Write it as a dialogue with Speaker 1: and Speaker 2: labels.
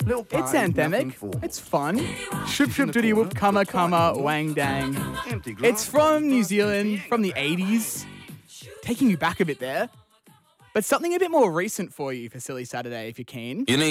Speaker 1: It's anthemic. It's fun. Shoop shoop doody whoop, kama kama, wang dang. It's from New Zealand, from the 80s. Taking you back a bit there. But something a bit more recent for you for Silly Saturday, if you're keen.